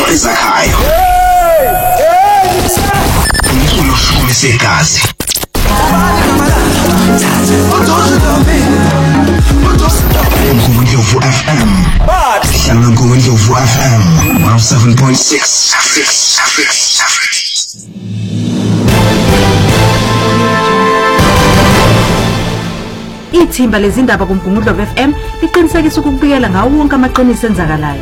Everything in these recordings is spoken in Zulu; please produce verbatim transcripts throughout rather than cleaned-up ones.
ezakhayo umculo futhi segazi Ngundlovu F M Hlanga Ngundlovu F M one oh seven point six Ithimba lezindaba kuMgungundlovu F M liqinisekisa ukubikela ngawo wonke amaqiniso enzakalayo.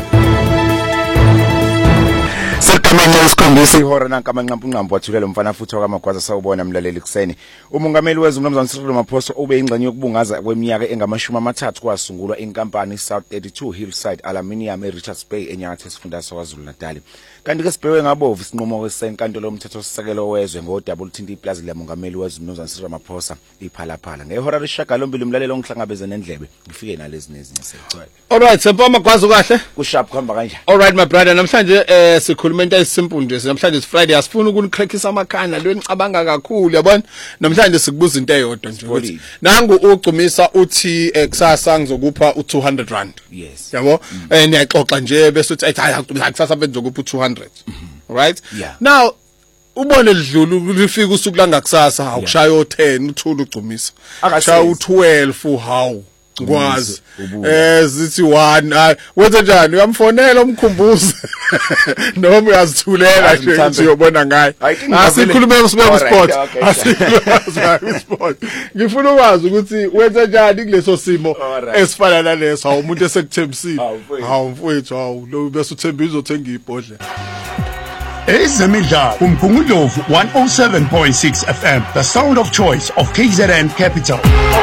Sekamanye isikhombisa ihora nankamanqampu nqampu wathulela umfana futhi wakamagwaza sawubona mlaleli kuseni. Umongameli wezwe uMnumzane Cyril Ramaphosa ube ingxenye yokubungaza kweminyaka engamashumi amathathu kwasungulwa inkampani South thirty-two Hillside Aluminium eRichards Bay eNyakatho esifundazwe kwaZulu Natal. Kanti ke sibhewe ngabovu isinqumo kwesenkantolo yomthetho sisekelo wezwe ngodaba oluthinta iplaza likamongameli wezwe uMnumzane Cyril Ramaphosa iphalaphala. Ngehora leshagalombili umlaleli ongihlangabeze nendlebe ngifike nalezi nezinye secwele. Alright, sempoma magwaza kahle. Kusharp khamba kanjani? Alright my brother, namhlanje eh sikhuluma into esimple nje. Namhlanje is Friday, asifuna ukunicrackisa amakhanda lo enicabanga kakhulu yabona. Namhlanje sikubuza into eyodwa nje ukuthi nangu uGcumisa uthi kusasa ngizokupha u two hundred rand. Yes. Yabo? Eh niyaxoxa nje bese uthi hayi kusasa benzokupha u two hundred. Right? Yeah. Now ubone lidlula lifika usuku la ngakusasa awushaya o ten uthula uGcumisa. Akashaya u twelve how ngwazi eh zithi one wenze njani uyamfonela umkhumbuzo noma uyazithulela nje ukuthi uyobona ngaye asikhulume usibeke sport asikhulume sport ngifuna ukwazi ukuthi wenze njani kuleso simo esifana naleso awumuntu esekuthembisile hawu mfowethu hawu lo bese uthemba izothenga ibhodlela Ezemidlalo uMgungundlovu one oh seven point six F M, the sound of choice of K Z N Capital.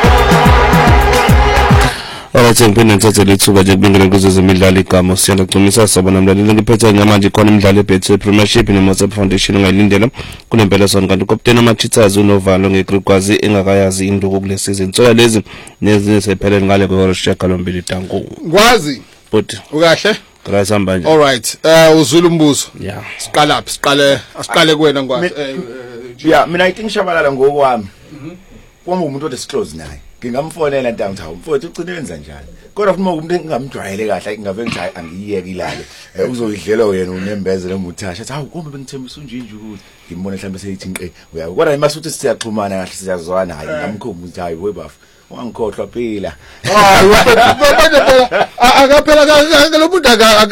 Abathi ngiphinda ngithathe lethuka nje kubingela kuzo zemidlalo igama siyanda Gcumisa sabona mlaleli ngiphethe nyamanje khona imidlalo eBetway Premiership neMozambique Foundation ngayilindela kunempela sona kanti ukapteni amaChitas uNovalo ngeGrigwazi engakayazi induku kule season so lezi nezinye sephelele ngale kwehora shagalombili tanku ngwazi but ukahle Grasamba nje. All right. Eh uzula umbuzo. Yeah. Siqala laphi? Siqale asiqale kuwena ngwazi. Eh yeah, mina I think shabalala ngokwami. Kwami umuntu odesclose naye. Ngingamfonela downtown. Mfowethu ugcine wenza njani? Kodwa futhi umuntu engamjwayele kahle ngave ngithi hayi angiyeke ilale. Eh uzoyidlela wena unembezele umuthasha. Athi hawu konke bengithembisa unjinje ukuthi ngimbone mhlambe seyithi nqe. Uyabo. Kodwa masuthi siyaxhumana kahle siyazwana hayi ngamkhomba ukuthi hayi webafu. Wangikhohlwa phela. Hayi phela akaphela lo muntu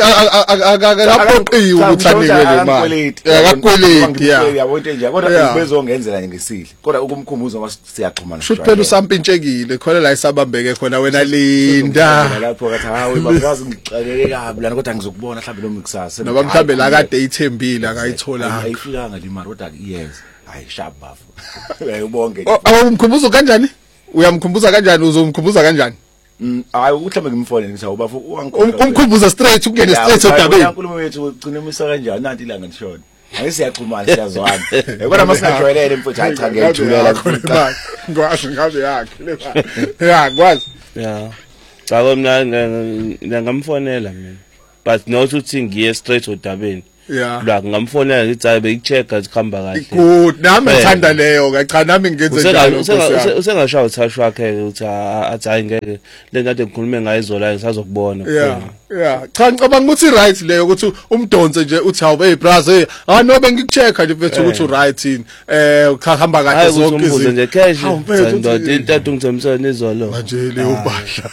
akaphoqiwe ukuthi anikwe le mali. Akakweleti ya. Yabona nje kodwa bezongenzela ngesihle. Kodwa ukumkhumbuza ngoba siyaxhumana. Shuthi phela usampintshekile khona la isabambeke khona wena linda. Lapho kathi hawe bazazi ngixakeke kabi lana kodwa ngizokubona mhlawumbe lo mkusasa. Noba mhlawumbe la kade ithembile akayithola. Ayifikanga le mali kodwa yes. Hayi sharp bafu. Uyabonke. Awumkhumbuzo kanjani? Uyamkhumbuza kanjani uzomkhumbuza kanjani? Mm hayi ukuthambe ngimfonele ngithi awubafu uwangikhumbuza. Umkhumbuza straight ukungena straight odabeni. Unkulumo wethu ugcinemisa kanjani nanti ilanga lishona. Ake siyaxhumana siyazwana. Kodwa masingajwayelele mfuthu hayi cha ngiyathulela khona. Ngwazi ngabe yakhe. Ya ngwazi. Yeah. Cha mina ngamfonela mina. But not uthi ngiye straight odabeni. Yeah. La ngamfonela ngithi hayi beyichecka sikhamba kahle. Good. Nami ngithanda leyo ke cha nami ngenze njalo. Usengashaya uthashu wakhe uthi athi hayi ngeke le nto ngikhulume ngayo izola ngisazokubona. Yeah. Yeah. Cha ngicabanga ukuthi right leyo ukuthi umdonse nje uthi awube hey brother ha nobe ngikuchecka nje bethu ukuthi uright in eh ukhamba kahle zonke izinto nje cash. Ndo into ngithembisa nezolo. Manje leyo bahla.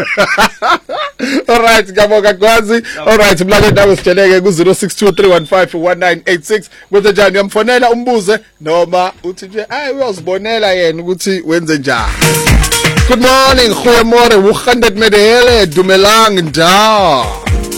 All right ngiyabonga kwazi. All right mlake ndawo sitsheleke ku zero six two three one five one nine eight six kwenze njani uyamfonela umbuze noma uthi nje hayi uyozibonela yena ukuthi wenze njani. Good morning, goeiemôre. Hoe gaan dit met die hele Dumelang daar?